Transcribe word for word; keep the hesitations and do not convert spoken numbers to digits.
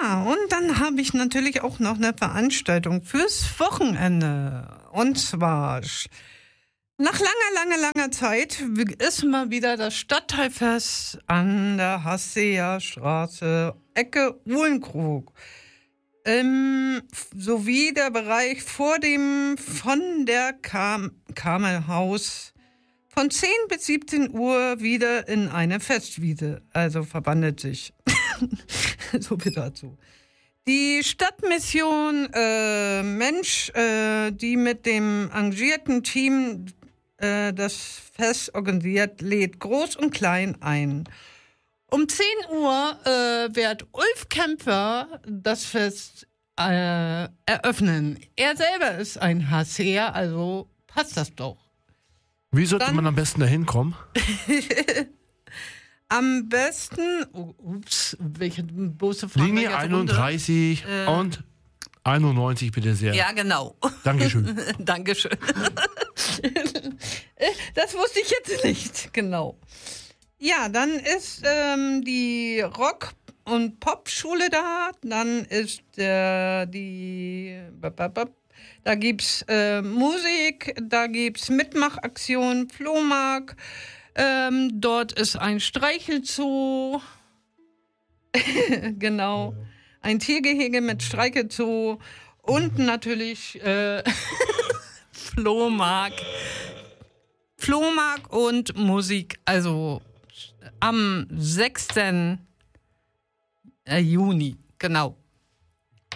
Ja, und dann habe ich natürlich auch noch eine Veranstaltung fürs Wochenende. Und zwar nach langer, langer, langer Zeit ist mal wieder das Stadtteilfest an der Hasseer Straße, Ecke Uhlenkrug. Ähm, sowie der Bereich vor dem von der Kam- Kamelhaus von zehn bis siebzehn Uhr wieder in eine Festwiese, also verwandelt sich. So viel dazu. Die Stadtmission äh, Mensch, äh, die mit dem engagierten Team äh, das Fest organisiert, lädt groß und klein ein. Um zehn Uhr äh, wird Ulf Kämpfer das Fest äh, eröffnen. Er selber ist ein Hasseer, also passt das doch. Wie sollte Dann, man am besten da hinkommen? Am besten, oh, ups, welche Busse fahren wir Linie jetzt einunddreißig runter? und einundneunzig, bitte sehr. Ja, genau. Dankeschön. Dankeschön. Das wusste ich jetzt nicht, genau. Ja, dann ist ähm, die Rock- und Popschule da. Dann ist äh, die... Da gibt's äh, Musik, da gibt's Mitmachaktion, Flohmarkt. Ähm, dort ist ein Streichelzoo. Genau. Ein Tiergehege mit Streichelzoo. Und natürlich äh, Flohmarkt. Flohmarkt und Musik. Also am sechsten Juni. Genau.